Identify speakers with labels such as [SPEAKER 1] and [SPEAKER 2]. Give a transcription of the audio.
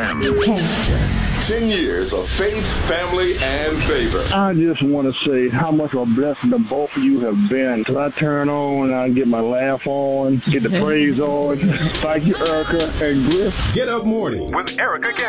[SPEAKER 1] 10 years of faith, family, and favor.
[SPEAKER 2] I just want to say how much of a blessing the both of you have been. Because I turn on and I get my laugh on, get the praise on. Thank you, Erica and Griff.
[SPEAKER 1] Get Up Morning with Erica Gary.